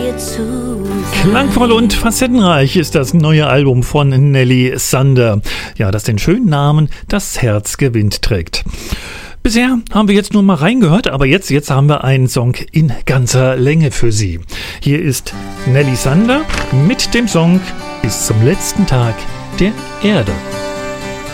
dir zu sein. Klangvoll und facettenreich ist das neue Album von Nelly Sander. Ja, das den schönen Namen Das Herz gewinnt trägt. Bisher haben wir jetzt nur mal reingehört, aber jetzt haben wir einen Song in ganzer Länge für Sie. Hier ist Nelly Sander mit dem Song Bis zum letzten Tag der Erde.